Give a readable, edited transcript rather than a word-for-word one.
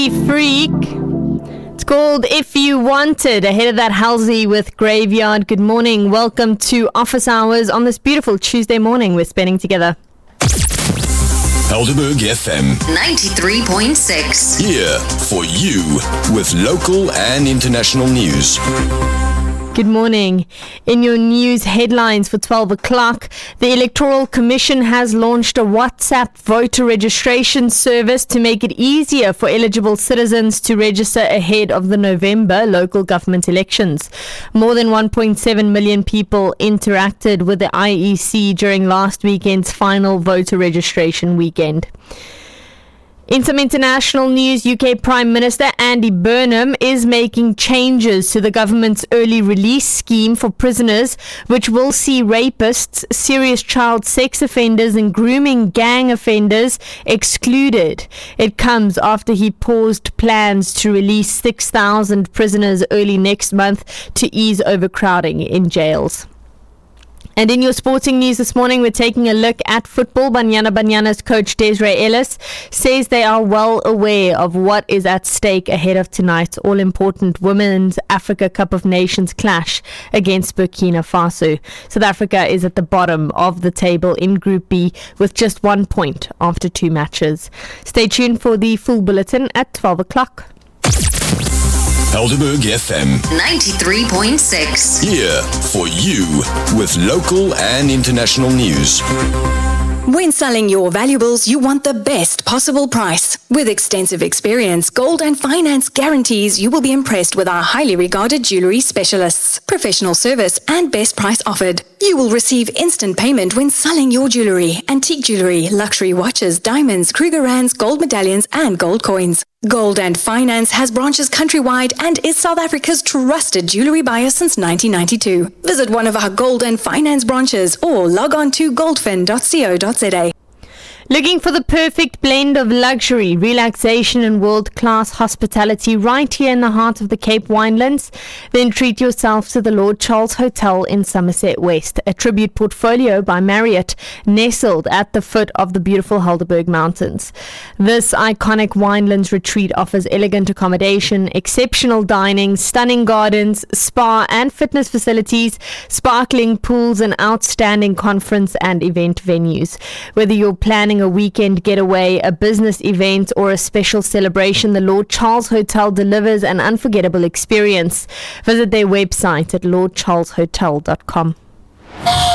Freak. It's called If You Wanted. Ahead of that, Halsey with Graveyard. Good morning. Welcome to Office Hours on this beautiful Tuesday morning we're spending together. Helderberg FM 93.6. here for you with local and international news. Good morning. In your news headlines for 12 o'clock, the Electoral Commission has launched a WhatsApp voter registration service to make it easier for eligible citizens to register ahead of the November local government elections. More than 1.7 million people interacted with the IEC during last weekend's final voter registration weekend. In some international news, UK Prime Minister Andy Burnham is making changes to the government's early release scheme for prisoners, which will see rapists, serious child sex offenders and grooming gang offenders excluded. It comes after he paused plans to release 6,000 prisoners early next month to ease overcrowding in jails. And in your sporting news this morning, we're taking a look at football. Banyana's coach Desiree Ellis says they are well aware of what is at stake ahead of tonight's all-important Women's Africa Cup of Nations clash against Burkina Faso. South Africa is at the bottom of the table in Group B with just 1 point after 2 matches. Stay tuned for the full bulletin at 12 o'clock. Helderberg FM 93.6. here for you with local and international news. When selling your valuables, you want the best possible price. With extensive experience, Gold and Finance guarantees you will be impressed with our highly regarded jewellery specialists. Professional service and best price offered. You will receive instant payment when selling your jewellery, antique jewellery, luxury watches, diamonds, Krugerrands, gold medallions and gold coins. Gold and Finance has branches countrywide and is South Africa's trusted jewellery buyer since 1992. Visit one of our Gold and Finance branches or log on to goldfin.co.za. Looking for the perfect blend of luxury, relaxation and world-class hospitality right here in the heart of the Cape Winelands? Then treat yourself to the Lord Charles Hotel in Somerset West, a tribute portfolio by Marriott, nestled at the foot of the beautiful Helderberg Mountains. This iconic Winelands retreat offers elegant accommodation, exceptional dining, stunning gardens, spa and fitness facilities, sparkling pools and outstanding conference and event venues. Whether you're planning a weekend getaway, a business event or a special celebration, the Lord Charles Hotel delivers an unforgettable experience. Visit their website at lordcharleshotel.com.